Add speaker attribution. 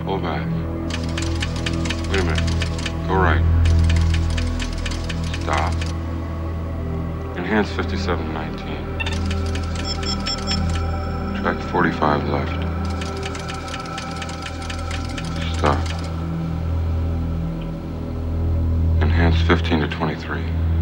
Speaker 1: Pull back. Wait a minute. Go right. Stop. Enhance 5719. Track 45 left. Stop. Enhance 15 to 23.